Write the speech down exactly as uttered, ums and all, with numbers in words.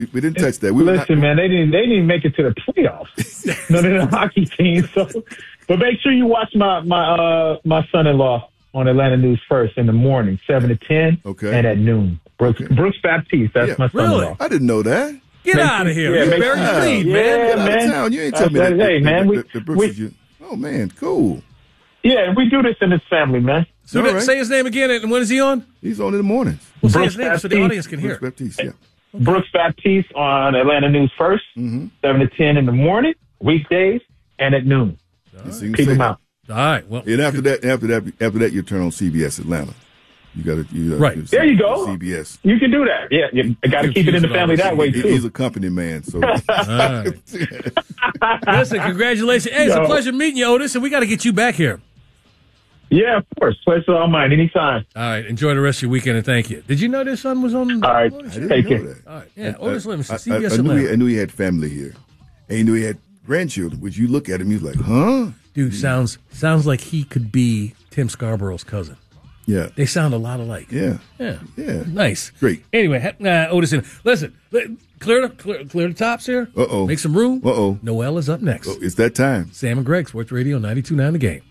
We didn't touch that. We Listen, not, man, they didn't. They didn't make it to the playoffs. None of the hockey teams. So, but make sure you watch my my uh, my son-in-law on Atlanta News First in the morning, seven to ten, okay, and at noon. Brooks, okay. Brooks Baptiste. That's yeah, my son-in-law. Really? I didn't know that. Get make out of here! Yeah, You're very clean, yeah, man. man. Get out of you ain't telling me that. Hey, man, the, we, the, the Brooks we, is you. Oh man, cool. Yeah, we do this in this family, man. So right. Say his name again, and when is he on? He's on in the mornings. Well, say his name so the audience can hear. Brooks Baptiste, yeah. Okay. Brooks Baptiste on Atlanta News First, mm-hmm. seven to ten in the morning, weekdays, and at noon. Right. Keep him out. All right. Well, and after that, after that, after that, you turn on C B S Atlanta. You got to, you right you there. You go. C B S. You can do that. Yeah, you got to keep it in the family that way too. He's a company man, so. Right. Listen, congratulations. Hey, it's Yo. a pleasure meeting you, Otis, and we got to get you back here. Yeah, of course. Pleasure all mine. Anytime. All right. Enjoy the rest of your weekend, and thank you. Did you know this son was on? All right. Take care. All right. Yeah. Otis Livingston, C B S I, I, I, knew Atlanta. he, I knew he had family here, and he knew he had grandchildren. Which you look at him, you're like, huh? Dude, sounds sounds like he could be Tim Scarborough's cousin. Yeah. They sound a lot alike. Yeah. Yeah. Yeah. Nice. Great. Anyway, uh, Otis, listen, clear the, clear, clear the tops here. Uh-oh. Make some room. Uh-oh. Noel is up next. Oh, it's that time. Sam and Greg, Sports Radio ninety-two point nine The Game.